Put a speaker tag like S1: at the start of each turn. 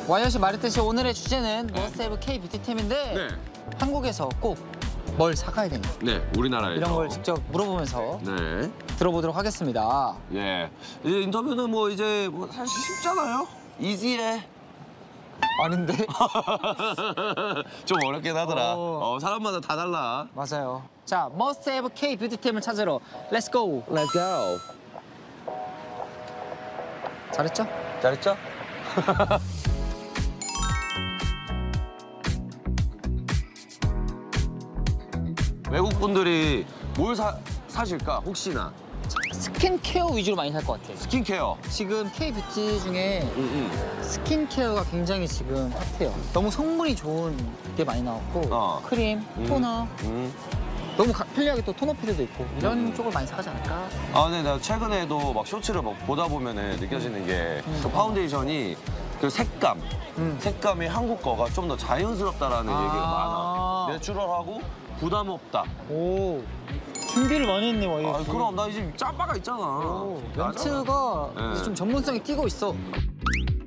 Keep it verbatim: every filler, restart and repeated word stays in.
S1: 와이엇이 말했듯이 오늘의 주제는 머스트 해브 K 뷰티템인데
S2: 네.
S1: 한국에서 꼭 뭘 사가야 되냐
S2: 네, 우리나라에서.
S1: 이런 걸 직접 물어보면서
S2: 네.
S1: 들어보도록 하겠습니다.
S2: 예. 이 인터뷰는 뭐 이제 뭐 사실 쉽잖아요. 이지해.
S1: 아닌데?
S2: 좀 어렵긴 하더라.
S1: 어.
S2: 어, 사람마다 다 달라.
S1: 맞아요. 자, 머스트 해브 K 뷰티템을 찾으러 렛츠 고!
S2: Let's go.
S1: 잘했죠?
S2: 잘했죠? 외국 분들이 뭘 사, 사실까 혹시나?
S1: 스킨케어 위주로 많이 살 것 같아.
S2: 스킨케어.
S1: 지금 K 뷰티 중에
S2: 응, 응.
S1: 스킨케어가 굉장히 지금 핫해요. 너무 성분이 좋은 게 많이 나왔고
S2: 어.
S1: 크림,
S2: 음.
S1: 토너,
S2: 음.
S1: 너무 가- 편리하게 또 토너 필요도 있고 이런
S2: 음.
S1: 쪽을 많이 사가지 않을까?
S2: 아, 네, 나 최근에도 막 쇼츠를 막 보다 보면은 느껴지는 게 그 파운데이션이 그 색감,
S1: 음.
S2: 색감이 한국 거가 좀 더 자연스럽다라는
S1: 아.
S2: 얘기가 많아. 내추럴하고 부담 없다.
S1: 오, 준비를 많이 했네, 와이.
S2: 아, 그럼 나 이제 짬바가 있잖아.
S1: 오,
S2: 맞아.
S1: 멘트가
S2: 네.
S1: 이제 좀 전문성이 띄고 있어.